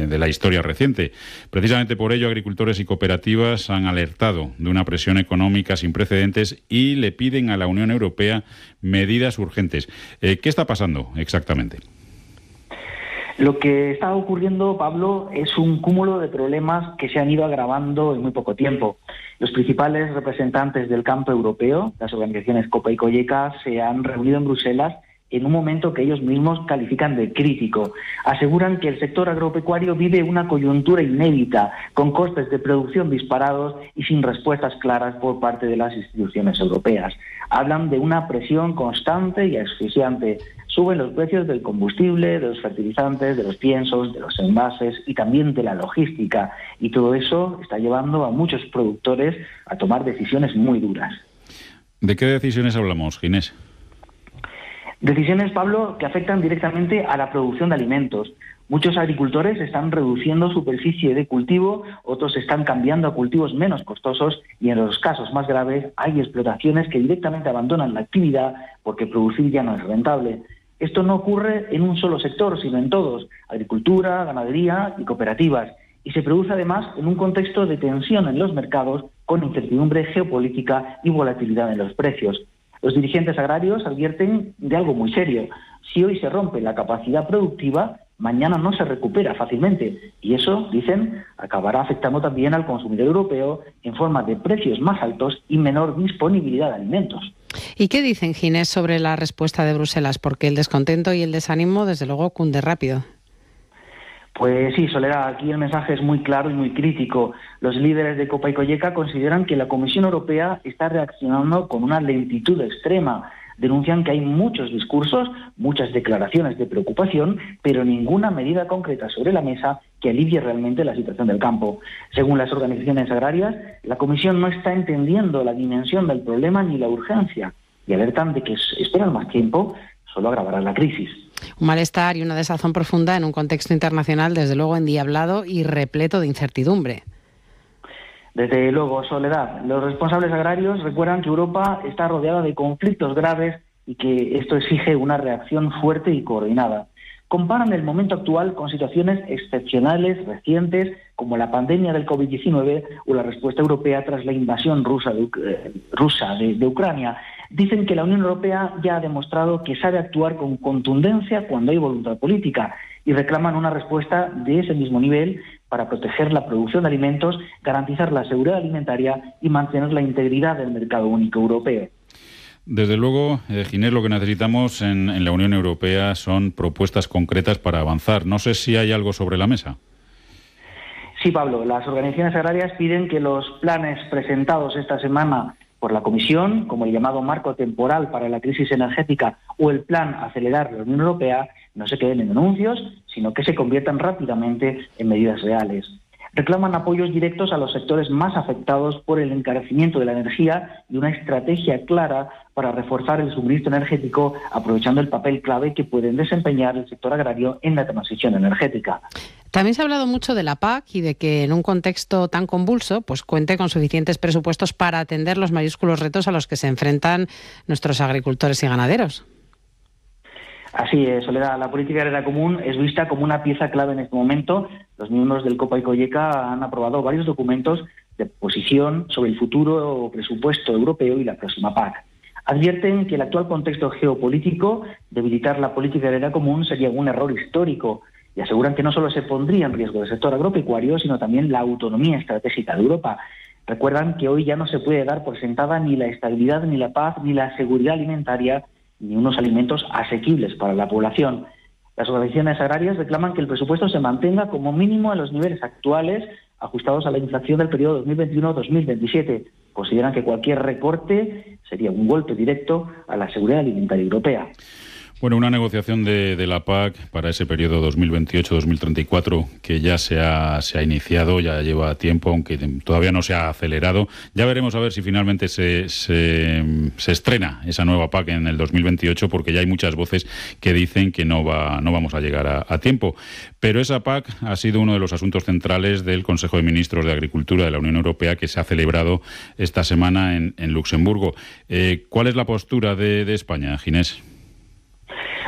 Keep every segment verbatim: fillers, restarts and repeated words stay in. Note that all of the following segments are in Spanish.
de, de la historia reciente. Precisamente por ello, agricultores y cooperativas han alertado de una presión económica sin precedentes y le piden a la Unión Europea medidas urgentes. Eh, ¿Qué está pasando exactamente? Lo que está ocurriendo, Pablo, es un cúmulo de problemas que se han ido agravando en muy poco tiempo. Los principales representantes del campo europeo, las organizaciones COPA y COGECA, se han reunido en Bruselas en un momento que ellos mismos califican de crítico. Aseguran que el sector agropecuario vive una coyuntura inédita, con costes de producción disparados y sin respuestas claras por parte de las instituciones europeas. Hablan de una presión constante y asfixiante. Suben los precios del combustible, de los fertilizantes, de los piensos, de los envases y también de la logística. Y todo eso está llevando a muchos productores a tomar decisiones muy duras. ¿De qué decisiones hablamos, Ginés? Decisiones, Pablo, que afectan directamente a la producción de alimentos. Muchos agricultores están reduciendo superficie de cultivo, otros están cambiando a cultivos menos costosos y en los casos más graves hay explotaciones que directamente abandonan la actividad porque producir ya no es rentable. Esto no ocurre en un solo sector, sino en todos: agricultura, ganadería y cooperativas. Y se produce además en un contexto de tensión en los mercados, con incertidumbre geopolítica y volatilidad en los precios. Los dirigentes agrarios advierten de algo muy serio. Si hoy se rompe la capacidad productiva, mañana no se recupera fácilmente. Y eso, dicen, acabará afectando también al consumidor europeo en forma de precios más altos y menor disponibilidad de alimentos. ¿Y qué dicen, Ginés, sobre la respuesta de Bruselas? Porque el descontento y el desánimo, desde luego, cunde rápido. Pues sí, Soledad, aquí el mensaje es muy claro y muy crítico. Los líderes de COPA y COGECA consideran que la Comisión Europea está reaccionando con una lentitud extrema. Denuncian que hay muchos discursos, muchas declaraciones de preocupación, pero ninguna medida concreta sobre la mesa que alivie realmente la situación del campo. Según las organizaciones agrarias, la Comisión no está entendiendo la dimensión del problema ni la urgencia, y alertan de que si esperan más tiempo, solo agravará la crisis. Un malestar y una desazón profunda en un contexto internacional, desde luego, endiablado y repleto de incertidumbre. Desde luego, Soledad, los responsables agrarios recuerdan que Europa está rodeada de conflictos graves y que esto exige una reacción fuerte y coordinada. Comparan el momento actual con situaciones excepcionales recientes, como la pandemia del COVID diecinueve o la respuesta europea tras la invasión rusa de, eh, rusa de, de Ucrania. Dicen que la Unión Europea ya ha demostrado que sabe actuar con contundencia cuando hay voluntad política y reclaman una respuesta de ese mismo nivel para proteger la producción de alimentos, garantizar la seguridad alimentaria y mantener la integridad del mercado único europeo. Desde luego, eh, Ginés, lo que necesitamos en, en la Unión Europea son propuestas concretas para avanzar. No sé si hay algo sobre la mesa. Sí, Pablo, las organizaciones agrarias piden que los planes presentados esta semana por la Comisión, como el llamado marco temporal para la crisis energética o el plan Acelerar de la Unión Europea, no se queden en anuncios, sino que se conviertan rápidamente en medidas reales. Reclaman apoyos directos a los sectores más afectados por el encarecimiento de la energía y una estrategia clara para reforzar el suministro energético, aprovechando el papel clave que pueden desempeñar el sector agrario en la transición energética. También se ha hablado mucho de la P A C y de que en un contexto tan convulso pues cuente con suficientes presupuestos para atender los mayúsculos retos a los que se enfrentan nuestros agricultores y ganaderos. Así es, Soledad. La política agraria común es vista como una pieza clave en este momento. Los miembros del COPA y COGECA han aprobado varios documentos de posición sobre el futuro presupuesto europeo y la próxima P A C. Advierten que el actual contexto geopolítico, debilitar la política agraria común, sería un error histórico y aseguran que no solo se pondría en riesgo el sector agropecuario, sino también la autonomía estratégica de Europa. Recuerdan que hoy ya no se puede dar por sentada ni la estabilidad, ni la paz, ni la seguridad alimentaria, ni unos alimentos asequibles para la población. Las organizaciones agrarias reclaman que el presupuesto se mantenga como mínimo en los niveles actuales, ajustados a la inflación del periodo dos mil veintiuno a dos mil veintisiete. Consideran que cualquier recorte sería un golpe directo a la seguridad alimentaria europea. Bueno, una negociación de, de la P A C para ese periodo dos mil veintiocho a dos mil treinta y cuatro que ya se ha, se ha iniciado, ya lleva tiempo, aunque todavía no se ha acelerado. Ya veremos a ver si finalmente se, se, se estrena esa nueva P A C en el dos mil veintiocho, porque ya hay muchas voces que dicen que no va, no vamos a llegar a, a tiempo. Pero esa P A C ha sido uno de los asuntos centrales del Consejo de Ministros de Agricultura de la Unión Europea, que se ha celebrado esta semana en, en Luxemburgo. Eh, ¿Cuál es la postura de, de España, Ginés?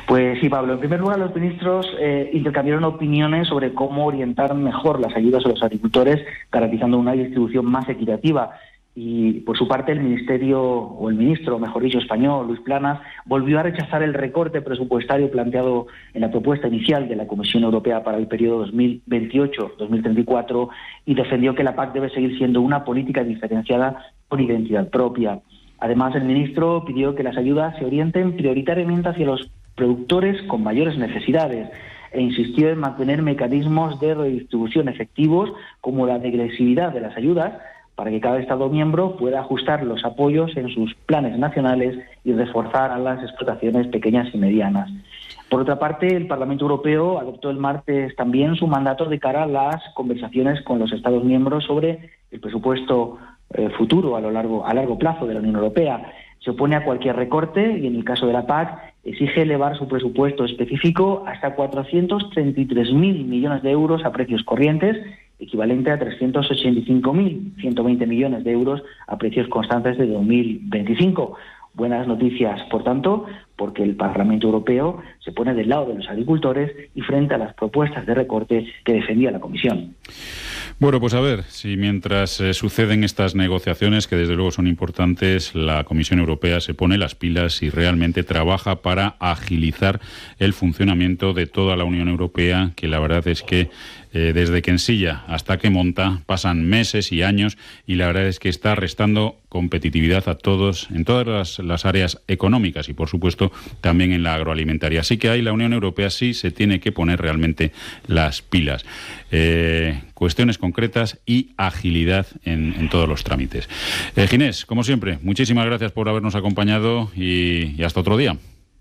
Pues sí, Pablo. En primer lugar, los ministros eh, intercambiaron opiniones sobre cómo orientar mejor las ayudas a los agricultores, garantizando una distribución más equitativa. Y, por su parte, el ministerio, o el ministro, mejor dicho, español, Luis Planas, volvió a rechazar el recorte presupuestario planteado en la propuesta inicial de la Comisión Europea para el periodo dos mil veintiocho dos mil treinta y cuatro y defendió que la P A C debe seguir siendo una política diferenciada con identidad propia. Además, el ministro pidió que las ayudas se orienten prioritariamente hacia los productores con mayores necesidades e insistió en mantener mecanismos de redistribución efectivos como la degresividad de las ayudas para que cada Estado miembro pueda ajustar los apoyos en sus planes nacionales y reforzar a las explotaciones pequeñas y medianas. Por otra parte, el Parlamento Europeo adoptó el martes también su mandato de cara a las conversaciones con los Estados miembros sobre el presupuesto eh, futuro a lo largo a largo plazo de la Unión Europea. Se opone a cualquier recorte y, en el caso de la P A C, exige elevar su presupuesto específico hasta cuatrocientos treinta y tres mil millones de euros a precios corrientes, equivalente a trescientos ochenta y cinco mil ciento veinte millones de euros a precios constantes de dos mil veinticinco. Buenas noticias, por tanto, porque el Parlamento Europeo se pone del lado de los agricultores y frente a las propuestas de recorte que defendía la Comisión. Bueno, pues a ver si mientras eh, suceden estas negociaciones, que desde luego son importantes, la Comisión Europea se pone las pilas y realmente trabaja para agilizar el funcionamiento de toda la Unión Europea, que la verdad es que eh, desde que ensilla hasta que monta pasan meses y años, y la verdad es que está restando competitividad a todos en todas las, las áreas económicas y, por supuesto, también en la agroalimentaria. Así que ahí la Unión Europea sí se tiene que poner realmente las pilas. Eh, cuestiones concretas y agilidad en, en todos los trámites. Eh, Ginés, como siempre, muchísimas gracias por habernos acompañado y, y hasta otro día.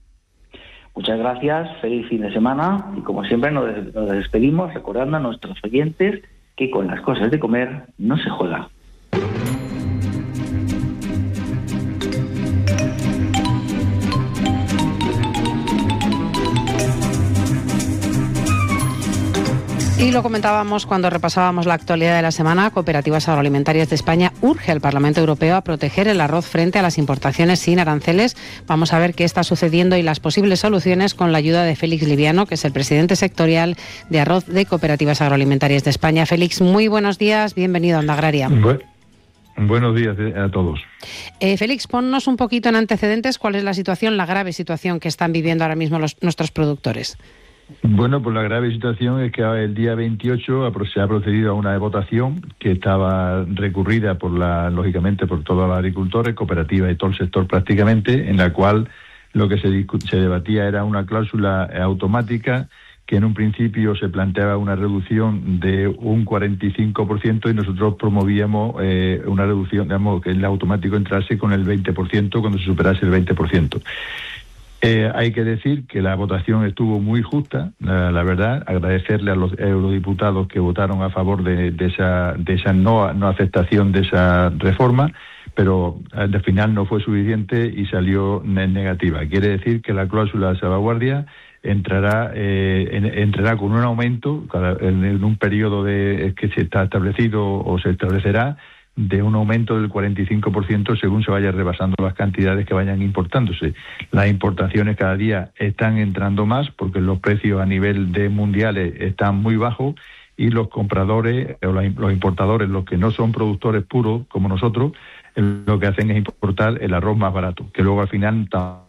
Muchas gracias, feliz fin de semana y, como siempre, nos, nos despedimos recordando a nuestros oyentes que con las cosas de comer no se juega. Y lo comentábamos cuando repasábamos la actualidad de la semana. Cooperativas Agroalimentarias de España urge al Parlamento Europeo a proteger el arroz frente a las importaciones sin aranceles. Vamos a ver qué está sucediendo y las posibles soluciones con la ayuda de Félix Liviano, que es el presidente sectorial de arroz de Cooperativas Agroalimentarias de España. Félix, muy buenos días, bienvenido a Onda Agraria. Bu- buenos días a todos. Eh, Félix, ponnos un poquito en antecedentes cuál es la situación, la grave situación que están viviendo ahora mismo los, nuestros productores. Bueno, pues la grave situación es que el día veintiocho se ha procedido a una votación que estaba recurrida por la, lógicamente, por todos los agricultores, cooperativas y todo el sector prácticamente, en la cual lo que se, discut- se debatía era una cláusula automática que en un principio se planteaba una reducción de un cuarenta y cinco por ciento y nosotros promovíamos eh, una reducción, digamos, que el automático entrase con el veinte por ciento cuando se superase el veinte por ciento. Eh, hay que decir que la votación estuvo muy justa, la, la verdad, agradecerle a los eurodiputados que votaron a favor de, de esa, de esa no, no aceptación de esa reforma, pero al final no fue suficiente y salió en negativa. Quiere decir que la cláusula de salvaguardia entrará eh, en, entrará con un aumento cada, en, en un periodo de que se está establecido o se establecerá de un aumento del cuarenta y cinco por ciento según se vaya rebasando las cantidades que vayan importándose. Las importaciones cada día están entrando más porque los precios a nivel de mundiales están muy bajos y los compradores o los importadores, los que no son productores puros como nosotros, lo que hacen es importar el arroz más barato, que luego al final está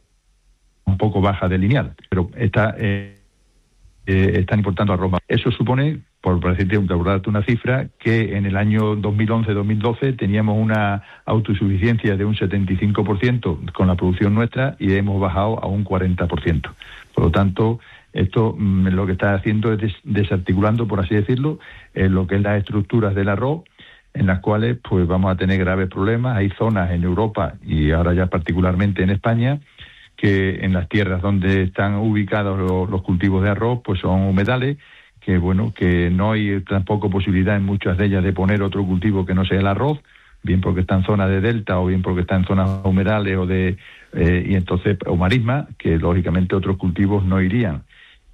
un poco baja de lineal, pero está, eh, eh, están importando arroz más. Eso supone, por decirte una cifra, que en el año dos mil once dos mil doce teníamos una autosuficiencia de un setenta y cinco por ciento con la producción nuestra y hemos bajado a un cuarenta por ciento. Por lo tanto, esto mmm, lo que está haciendo es des- desarticulando, por así decirlo, eh, lo que es las estructuras del arroz, en las cuales pues vamos a tener graves problemas. Hay zonas en Europa y ahora ya particularmente en España que en las tierras donde están ubicados los, los cultivos de arroz pues son humedales, que bueno, que no hay tampoco posibilidad en muchas de ellas de poner otro cultivo que no sea el arroz, bien porque está en zona de delta o bien porque está en zonas humedales o de eh, y entonces o marisma, que lógicamente otros cultivos no irían.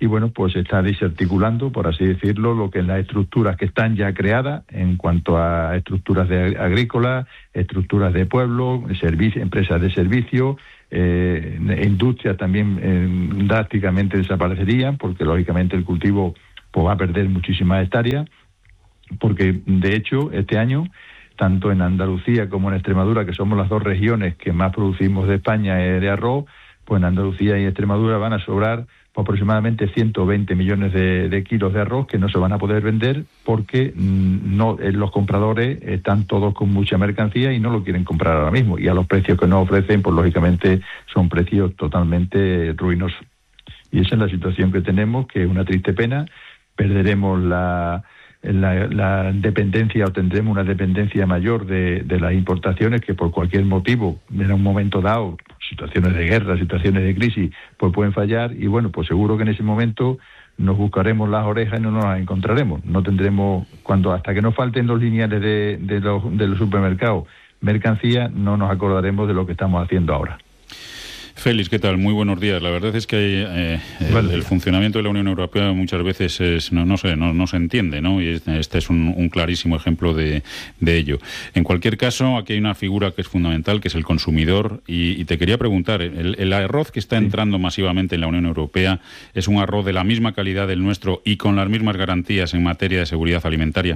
y bueno, pues se está desarticulando, por así decirlo, lo que es las estructuras que están ya creadas en cuanto a estructuras de agrícolas, estructuras de pueblo, servicio, empresas de servicio, eh, industrias también eh, drásticamente desaparecerían, porque lógicamente el cultivo pues, va a perder muchísimas hectáreas, porque de hecho este año, tanto en Andalucía como en Extremadura, que somos las dos regiones que más producimos de España de arroz, pues en Andalucía y Extremadura van a sobrar aproximadamente ciento veinte millones de, de kilos de arroz que no se van a poder vender porque mmm, no eh, los compradores están todos con mucha mercancía y no lo quieren comprar ahora mismo, y a los precios que nos ofrecen, pues lógicamente son precios totalmente ruinosos. Y esa es la situación que tenemos, que es una triste pena. Perderemos la, la, la dependencia, o tendremos una dependencia mayor de, de las importaciones, que por cualquier motivo, en un momento dado, situaciones de guerra, situaciones de crisis, pues pueden fallar, y bueno, pues seguro que en ese momento nos buscaremos las orejas y no nos las encontraremos. No tendremos, cuando hasta que nos falten los lineales de, de, los, de los supermercados, mercancía, no nos acordaremos de lo que estamos haciendo ahora. Félix, ¿qué tal? Muy buenos días. La verdad es que eh, el, el funcionamiento de la Unión Europea muchas veces es, no, no, sé, no, no se entiende, ¿no? Y este es un, un clarísimo ejemplo de, de ello. En cualquier caso, aquí hay una figura que es fundamental, que es el consumidor, y, y te quería preguntar, ¿el, el arroz que está entrando masivamente en la Unión Europea es un arroz de la misma calidad del nuestro y con las mismas garantías en materia de seguridad alimentaria?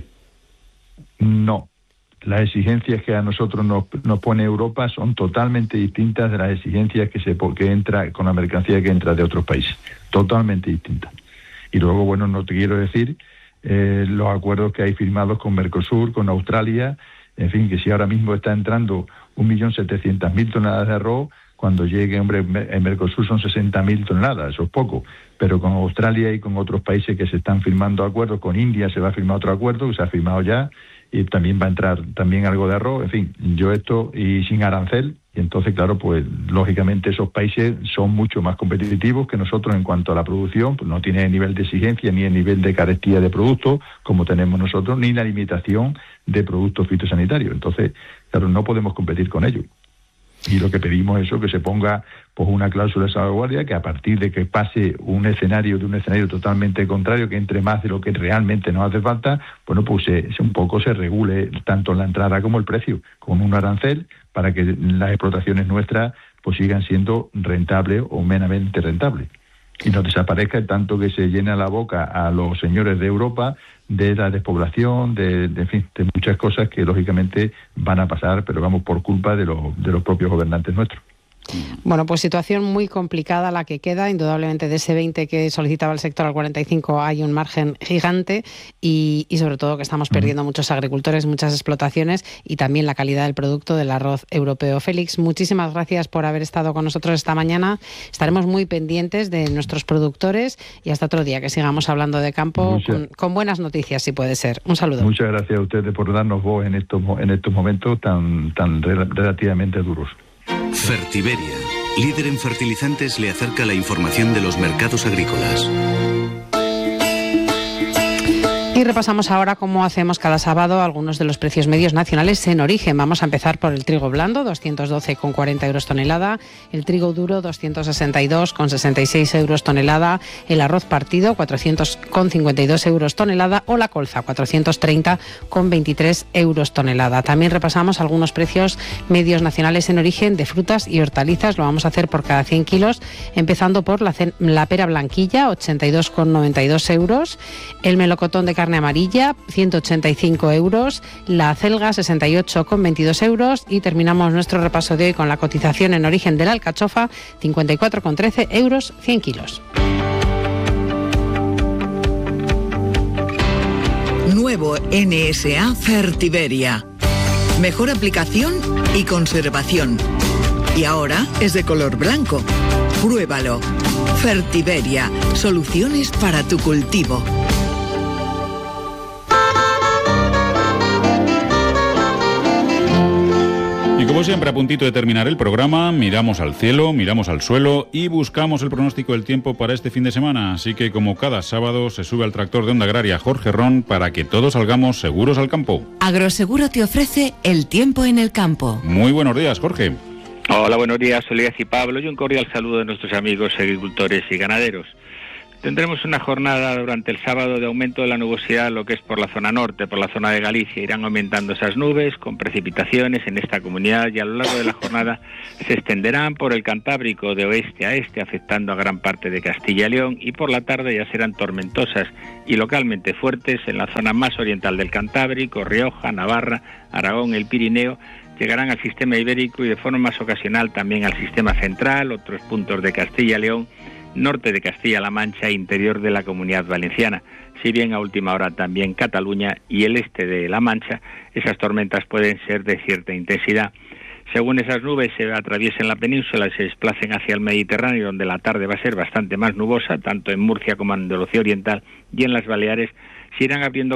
No. Las exigencias que a nosotros nos, nos pone Europa son totalmente distintas de las exigencias que se que entra con la mercancía que entra de otros países. Totalmente distintas. Y luego, bueno, no te quiero decir eh, los acuerdos que hay firmados con Mercosur, con Australia, en fin, que si ahora mismo está entrando un millón setecientas mil toneladas de arroz, cuando llegue, hombre, en Mercosur son sesenta mil toneladas, eso es poco, pero con Australia y con otros países que se están firmando acuerdos, con India se va a firmar otro acuerdo, que se ha firmado ya, y también va a entrar también algo de arroz, en fin, yo esto, y sin arancel, y entonces, claro, pues lógicamente esos países son mucho más competitivos que nosotros en cuanto a la producción, pues no tienen el nivel de exigencia ni el nivel de carestía de productos como tenemos nosotros, ni la limitación de productos fitosanitarios, entonces, claro, no podemos competir con ellos. Y lo que pedimos es eso, que se ponga pues una cláusula de salvaguardia, que a partir de que pase un escenario de un escenario totalmente contrario, que entre más de lo que realmente nos hace falta, bueno, pues se, se un poco se regule tanto la entrada como el precio, con un arancel, para que las explotaciones nuestras pues sigan siendo rentables o menamente rentables. Y no desaparezca el tanto que se llena la boca a los señores de Europa de la despoblación, de, de, en fin, de muchas cosas que lógicamente van a pasar, pero vamos, por culpa de, lo, de los propios gobernantes nuestros. Bueno, pues situación muy complicada la que queda. Indudablemente de ese veinte que solicitaba el sector al cuarenta y cinco hay un margen gigante y, y sobre todo que estamos perdiendo mm. muchos agricultores, muchas explotaciones y también la calidad del producto del arroz europeo. Félix, muchísimas gracias por haber estado con nosotros esta mañana. Estaremos muy pendientes de nuestros productores y hasta otro día que sigamos hablando de campo con, con buenas noticias, si puede ser. Un saludo. Muchas gracias a ustedes por darnos voz en estos, en estos momentos tan, tan relativamente duros. Fertiberia, líder en fertilizantes, le acerca la información de los mercados agrícolas. Y repasamos ahora, como hacemos cada sábado, algunos de los precios medios nacionales en origen. Vamos a empezar por el trigo blando, doscientos doce con cuarenta euros tonelada, el trigo duro, doscientos sesenta y dos con sesenta y seis euros tonelada, el arroz partido, cuatrocientos con cincuenta y dos euros tonelada, o la colza, cuatrocientos treinta con veintitrés euros tonelada. También repasamos algunos precios medios nacionales en origen de frutas y hortalizas. Lo vamos a hacer por cada cien kilos, empezando por la, la pera blanquilla, ochenta y dos con noventa y dos euros, el melocotón de carne amarilla, ciento ochenta y cinco euros, la acelga, sesenta y ocho con veintidós euros, y terminamos nuestro repaso de hoy con la cotización en origen de la alcachofa, cincuenta y cuatro con trece euros, cien kilos. Nuevo N S A Fertiberia. Mejor aplicación y conservación. Y ahora es de color blanco. Pruébalo. Fertiberia. Soluciones para tu cultivo. Y como siempre, a puntito de terminar el programa, miramos al cielo, miramos al suelo y buscamos el pronóstico del tiempo para este fin de semana. Así que, como cada sábado, se sube al tractor de Onda Agraria Jorge Ron para que todos salgamos seguros al campo. Agroseguro te ofrece el tiempo en el campo. Muy buenos días, Jorge. Hola, buenos días, Solías y Pablo, y un cordial saludo de nuestros amigos agricultores y ganaderos. Tendremos una jornada durante el sábado de aumento de la nubosidad, lo que es por la zona norte, por la zona de Galicia. Irán aumentando esas nubes con precipitaciones en esta comunidad y a lo largo de la jornada se extenderán por el Cantábrico de oeste a este, afectando a gran parte de Castilla y León, y por la tarde ya serán tormentosas y localmente fuertes en la zona más oriental del Cantábrico, Rioja, Navarra, Aragón, el Pirineo. Llegarán al sistema ibérico y de forma más ocasional también al sistema central, otros puntos de Castilla y León, norte de Castilla-La Mancha e interior de la Comunidad Valenciana. Si bien a última hora también Cataluña y el este de La Mancha, esas tormentas pueden ser de cierta intensidad. Según esas nubes se atraviesen la península y se desplacen hacia el Mediterráneo, donde la tarde va a ser bastante más nubosa, tanto en Murcia como en Andalucía Oriental y en las Baleares, se irán abriendo